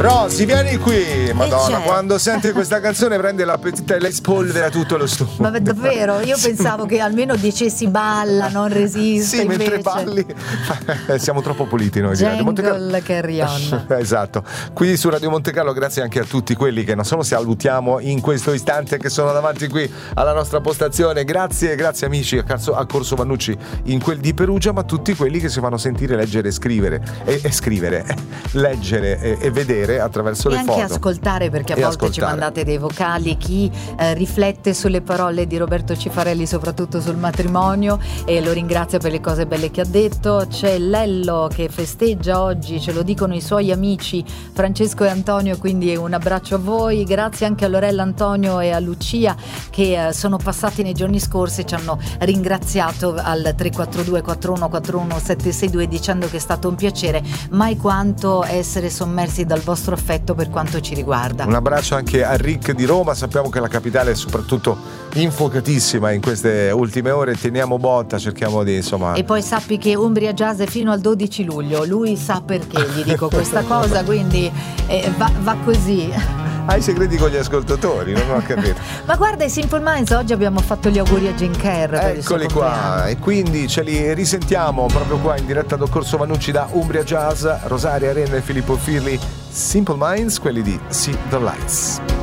Rosy, vieni qui. Madonna, c'è? quando sente questa canzone prende l'appetito e lei spolvera tutto lo studio. Ma davvero? Io pensavo che almeno dicessi balla, non resiste. Sì, mentre invece. balli siamo troppo puliti noi di Radio Monte Carlo. Jungle Carry-On. Esatto. Qui su Radio Monte Carlo, grazie anche a tutti quelli che non solo salutiamo in questo istante, che sono davanti qui alla nostra postazione. Grazie amici a Corso Vannucci in quel di Perugia, ma tutti quelli che si fanno sentire, leggere e scrivere leggere e vedere attraverso le e foto anche ascoltare, perché a volte ci mandate dei vocali. Chi riflette sulle parole di Roberto Cifarelli, soprattutto sul matrimonio, e lo ringrazia per le cose belle che ha detto. C'è Lello che festeggia oggi, ce lo dicono i suoi amici Francesco e Antonio, quindi un abbraccio a voi. Grazie anche a Lorella, Antonio e a Lucia che sono passati nei giorni scorsi e ci hanno ringraziato al 342 4141 762 dicendo che è stato un piacere, mai quanto essere sommersi dal vostro affetto per quanto ci riguarda. Un abbraccio anche a Rick di Roma. Sappiamo che la capitale è soprattutto infuocatissima in queste ultime ore, teniamo botta, cerchiamo di E poi sappi che Umbria Jazz è fino al 12 luglio, lui sa perché gli dico questa cosa, quindi va così. Hai segreti con gli ascoltatori, non ho capito. Ma guarda, i Simple Minds oggi abbiamo fatto gli auguri a Jane Kerr per eccoli qua, e quindi ce li risentiamo proprio qua in diretta da Corso Vannucci da Umbria Jazz. Rosaria Arena e Filippo Firli, Simple Minds, quelli di See the Lights.